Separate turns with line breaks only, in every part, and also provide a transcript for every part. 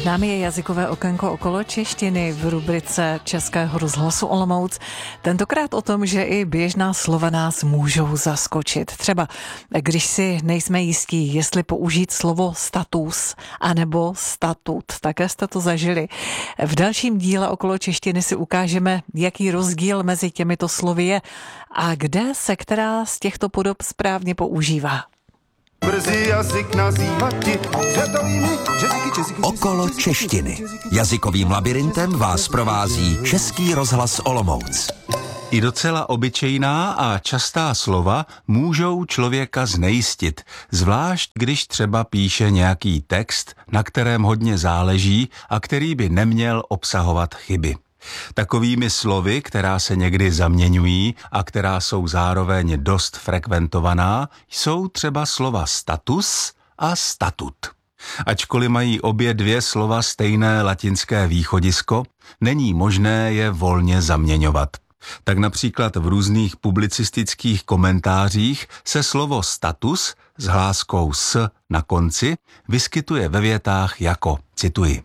námi je jazykové okénko okolo češtiny v rubrice Českého rozhlasu Olomouc. Tentokrát o tom, že i běžná slova nás můžou zaskočit. Třeba když si nejsme jistí, jestli použít slovo status anebo statut. Také jste to zažili. V dalším díle okolo češtiny si ukážeme, jaký rozdíl mezi těmito slovy je a kde se která z těchto podob správně používá.
Okolo češtiny. Jazykovým labirintem vás provází Český rozhlas Olomouc.
I docela obyčejná a častá slova můžou člověka znejistit, zvlášť když třeba píše nějaký text, na kterém hodně záleží a který by neměl obsahovat chyby. Takovými slovy, která se někdy zaměňují a která jsou zároveň dost frekventovaná, jsou třeba slova status a statut. Ačkoliv mají obě dvě slova stejné latinské východisko, není možné je volně zaměňovat. Tak například v různých publicistických komentářích se slovo status s hláskou s na konci vyskytuje ve větách jako, cituji,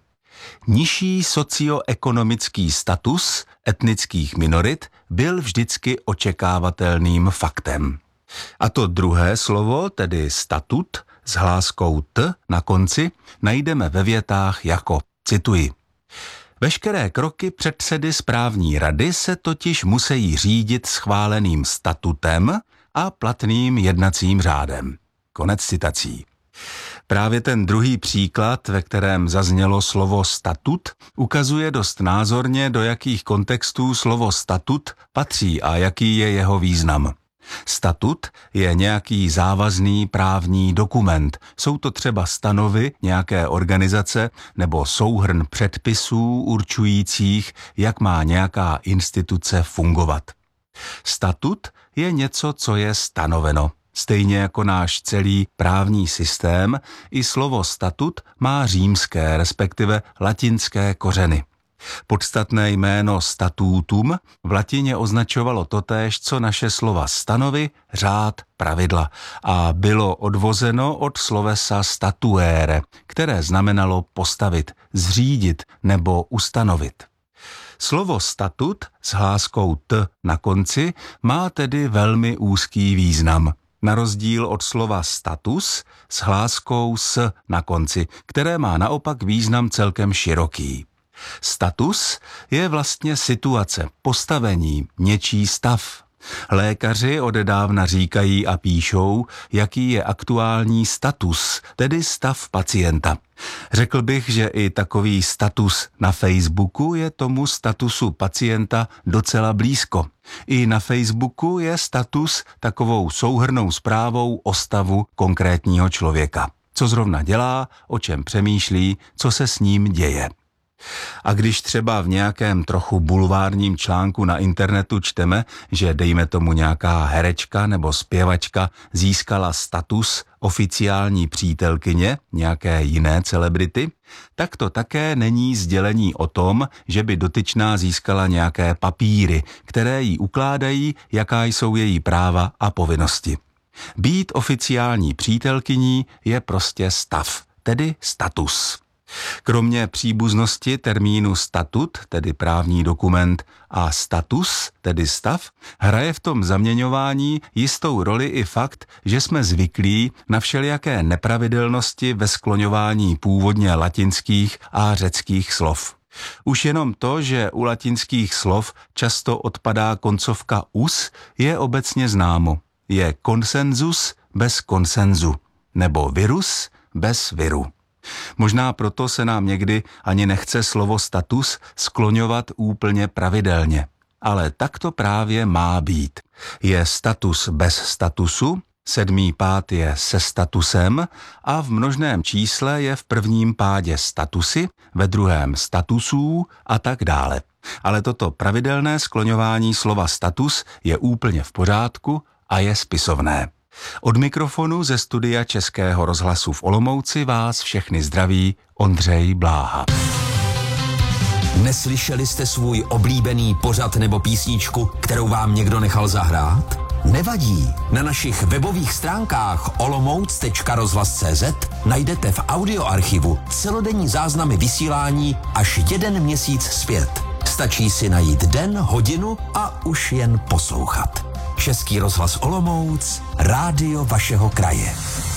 nižší socioekonomický status etnických minorit byl vždycky očekávatelným faktem. A to druhé slovo, tedy statut, s hláskou t na konci, najdeme ve větách jako, cituji, veškeré kroky předsedy správní rady se totiž musí řídit schváleným statutem a platným jednacím řádem. Konec citací. Právě ten druhý příklad, ve kterém zaznělo slovo statut, ukazuje dost názorně, do jakých kontextů slovo statut patří a jaký je jeho význam. Statut je nějaký závazný právní dokument. Jsou to třeba stanovy nějaké organizace nebo souhrn předpisů určujících, jak má nějaká instituce fungovat. Statut je něco, co je stanoveno. Stejně jako náš celý právní systém, i slovo statut má římské, respektive latinské kořeny. Podstatné jméno statutum v latině označovalo totéž, co naše slova stanovy, řád, pravidla a bylo odvozeno od slovesa statuere, které znamenalo postavit, zřídit nebo ustanovit. Slovo statut s hláskou t na konci má tedy velmi úzký význam. Na rozdíl od slova status s hláskou s na konci, které má naopak význam celkem široký. Status je vlastně situace, postavení, něčí stav. Lékaři odedávna říkají a píšou, jaký je aktuální status, tedy stav pacienta. Řekl bych, že i takový status na Facebooku je tomu statusu pacienta docela blízko. I na Facebooku je status takovou souhrnnou zprávou o stavu konkrétního člověka. Co zrovna dělá, o čem přemýšlí, co se s ním děje. A když třeba v nějakém trochu bulvárním článku na internetu čteme, že dejme tomu nějaká herečka nebo zpěvačka získala status oficiální přítelkyně nějaké jiné celebrity, tak to také není sdělení o tom, že by dotyčná získala nějaké papíry, které jí ukládají, jaká jsou její práva a povinnosti. Být oficiální přítelkyní je prostě stav, tedy status. Kromě příbuznosti termínu statut, tedy právní dokument, a status, tedy stav, hraje v tom zaměňování jistou roli i fakt, že jsme zvyklí na všelijaké nepravidelnosti ve skloňování původně latinských a řeckých slov. Už jenom to, že u latinských slov často odpadá koncovka us, je obecně známo. Je konsenzus bez konsenzu, nebo virus bez viru. Možná proto se nám někdy ani nechce slovo status skloňovat úplně pravidelně. Ale tak to právě má být. Je status bez statusu, 7. pád je se statusem a v množném čísle je v prvním pádě statusy, ve druhém statusů a tak dále. Ale toto pravidelné skloňování slova status je úplně v pořádku a je spisovné. Od mikrofonu ze studia Českého rozhlasu v Olomouci vás všechny zdraví Ondřej Bláha.
Neslyšeli jste svůj oblíbený pořad nebo písničku, kterou vám někdo nechal zahrát? Nevadí, na našich webových stránkách olomouc.rozhlas.cz najdete v audioarchivu celodenní záznamy vysílání až 1 měsíc zpět. Stačí si najít den, hodinu a už jen poslouchat. Český rozhlas Olomouc, rádio vašeho kraje.